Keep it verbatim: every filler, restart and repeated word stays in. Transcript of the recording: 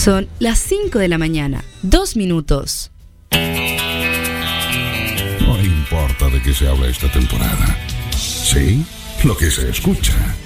Son las cinco de la mañana, dos minutos. No importa de qué se habla esta temporada. Sí, lo que se escucha.